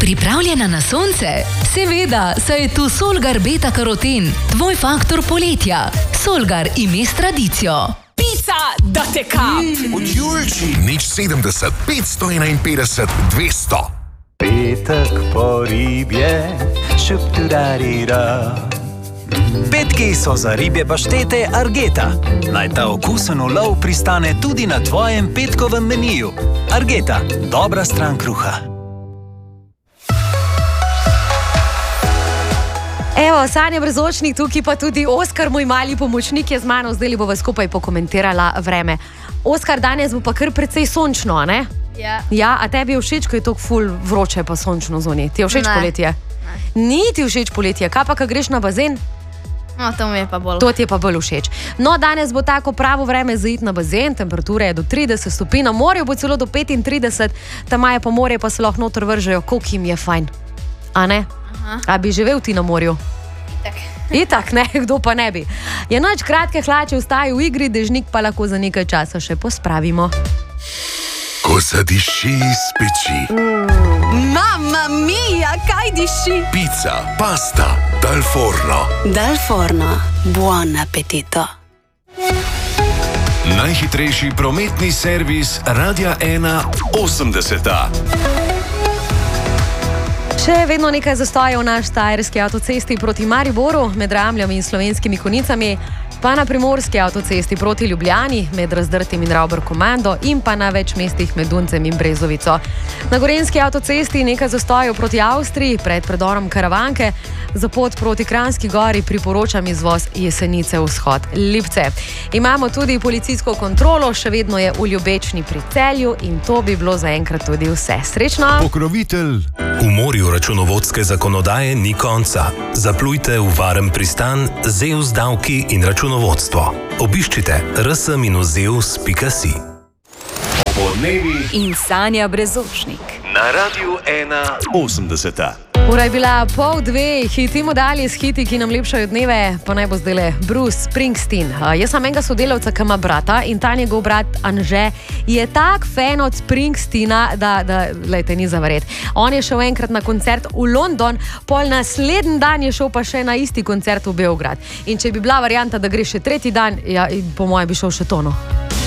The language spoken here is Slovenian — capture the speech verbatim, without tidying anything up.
Pripravljena na sonce? Seveda, saj je tu Solgar beta karoten, tvoj faktor poletja. Solgar ime s tradicijo. Pica, da te kap! Od Julči. Nič sedemdeset, petsto enainpetdeset, dvesto. Petek po ribje, šup-tu-da-di-da. Petki so za ribje paštete Argeta. Naj ta okusen ulov pristane tudi na tvojem petkovem meniju. Argeta, dobra stran kruha. Evo, Sanja Brezočnik, tukaj pa tudi Oskar, moj mali pomočnik, je z mano, zdaj li bova skupaj pokomentirala vreme. Oskar, danes bo pa kar precej sončno, a ne? Ja. Ja, a tebi je všeč, ko je tako ful vroče pa sončno zunaj? Ti je všeč Ne. poletje? Ne. Ni ti všeč poletje, kaj pa, ko greš na bazen? No, to mi je pa bolj. To ti je pa bolj všeč. No, danes bo tako pravo vreme za iti na bazen, temperatura je do trideset stopinj, na morju bo celo do petintrideset, tam je pa morje, pa se lahko noter vržejo, koliko jim je fajn. A ne? Aha. A bi živel ti na morju? Itak. Itak, ne, kdo pa ne bi. Je noč kratke hlače, vstaje v igri, dežnik pa lahko za nekaj časa še pospravimo. Ko zadiši iz peči. Mamma mia, kaj diši? Pica, pasta, dal forno. Dal forno, buon appetito. Najhitrejši prometni servis Radia ena osemdeseta. Še vedno nekaj zastojev na štajerski avtocesti proti Mariboru, med Ramljami in Slovenskimi Konicami, pa na primorski avtocesti proti Ljubljani, med Razdrtim in Ravbor komando in pa na več mestih med Duncem in Brezovico. Na gorenski avtocesti nekaj zastojev proti Avstriji, pred predorom Karavanke, za pot proti Kranjski gori priporočam izvoz Jesenice vzhod Lipce. Imamo tudi policijsko kontrolo, še vedno je v Ljubečni pri Celju in to bi bilo zaenkrat tudi vse. Srečno! Pokrovitelj. V morju računovodske zakonodaje ni konca. Zaplujte v varen pristan Zeus davki in računovodstvo. Obiščite r s minus zeus pika si. Podnevi In Sanja Brezočnik. na Radiu ena osemdeseta. Ura je bila pol dve, hitimo dalje s hiti, ki nam lepšajo dneve, pa naj bo zdajle Bruce Springsteen. Uh, jaz sem enega sodelavca, ki ima brata in ta njegov brat Anže je tak fan od Springsteena, da, da lejte, ni za verjeti. On je šel enkrat na koncert v London, pol naslednji dan je šel pa še na isti koncert v Beograd. In če bi bila varianta, da gre še tretji dan, ja, po mojem bi šel še tono.